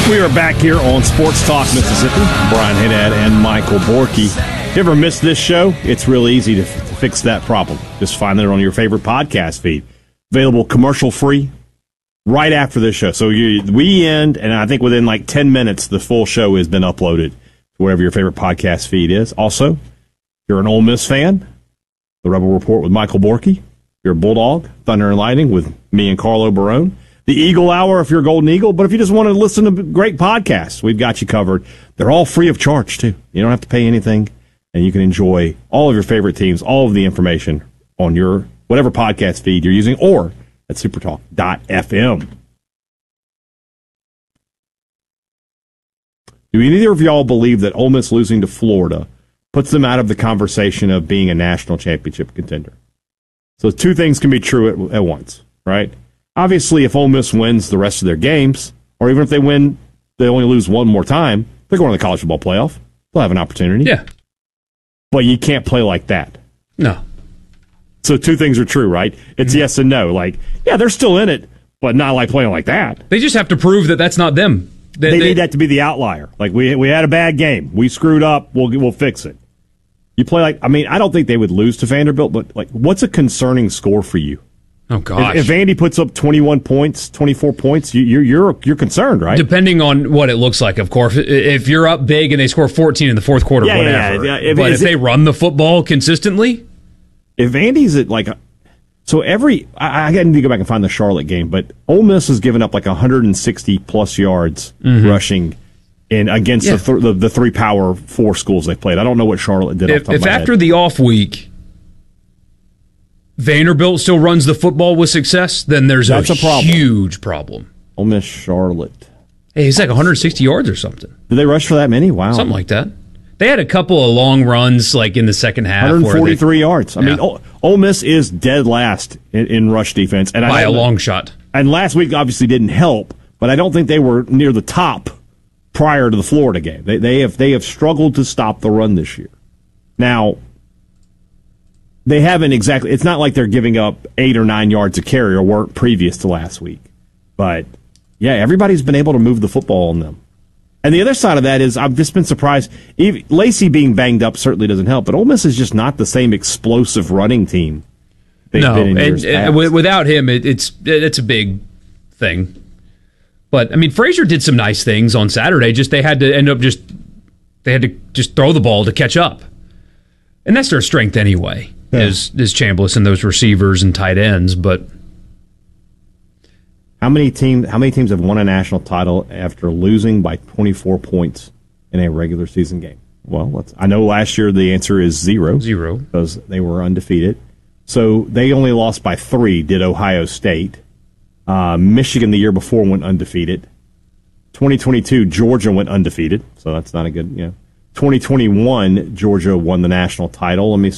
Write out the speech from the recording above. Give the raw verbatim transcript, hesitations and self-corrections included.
We are back here on Sports Talk Mississippi. Brian Haddad and Michael Borky. If you ever missed this show, it's real easy to, f- to fix that problem. Just find it on your favorite podcast feed. Available commercial-free right after this show. So you, we end, and I think within like ten minutes, the full show has been uploaded to wherever your favorite podcast feed is. Also, if you're an Ole Miss fan, the Rebel Report with Michael Borky. If you're a Bulldog, Thunder and Lightning with me and Carlo Barone. The Eagle Hour if you're a Golden Eagle. But if you just want to listen to great podcasts, we've got you covered. They're all free of charge, too. You don't have to pay anything, and you can enjoy all of your favorite teams, all of the information on your whatever podcast feed you're using, or at supertalk dot f m. Do either of y'all believe that Ole Miss losing to Florida puts them out of the conversation of being a national championship contender? So two things can be true at, at once, right? Obviously, if Ole Miss wins the rest of their games, or even if they win, they only lose one more time, they're going to the college football playoff. They'll have an opportunity. Yeah. But you can't play like that. No. So two things are true, right? It's mm-hmm. yes and no. Like, yeah, they're still in it, but not like playing like that. They just have to prove that that's not them. They, they, they need that to be the outlier. Like, we we had a bad game. We screwed up. We'll we'll fix it. You play like, I mean, I don't think they would lose to Vanderbilt, but like, what's a concerning score for you? Oh gosh! If, if Vandy puts up twenty-one points, twenty-four points, you, you're you're you're concerned, right? Depending on what it looks like, of course. If you're up big and they score fourteen in the fourth quarter, yeah, whatever. Yeah, yeah. If, but if it, they run the football consistently, if Vandy's at like, a, so every I, I got to go back and find the Charlotte game, but Ole Miss has given up like one hundred sixty plus yards mm-hmm. rushing in against yeah. the, th- the the three power four schools they played. I don't know what Charlotte did. If, off the top if of my after head. the off week, Vanderbilt still runs the football with success, then there's That's a, a problem. huge problem. Ole Miss Charlotte. Hey, he's like one hundred sixty yards or something. Did they rush for that many? Wow. Something like that. They had a couple of long runs like in the second half. one hundred forty-three they, yards. I yeah. mean, Ole, Ole Miss is dead last in, in rush defense. And By I a long shot. And last week obviously didn't help, but I don't think they were near the top prior to the Florida game. They, they have they have struggled to stop the run this year. Now, they haven't exactly, it's not like they're giving up eight or nine yards a carry or weren't previous to last week. But, yeah, everybody's been able to move the football on them. And the other side of that is I've just been surprised. Even, Lacey being banged up certainly doesn't help, but Ole Miss is just not the same explosive running team they've no, been in years and, past. and without him, it, it's it's a big thing. But, I mean, Frazier did some nice things on Saturday. Just they had to end up just, they had to just throw the ball to catch up. And that's their strength anyway. Yeah. Is is Chambliss and those receivers and tight ends, but how many teams how many teams have won a national title after losing by twenty-four points in a regular season game? Well, let's, I know last year the answer is zero. Zero. Because they were undefeated. So they only lost by three, did Ohio State. Uh, Michigan the year before went undefeated. twenty twenty-two, Georgia went undefeated, so that's not a good, you know. twenty twenty-one, Georgia won the national title. Let me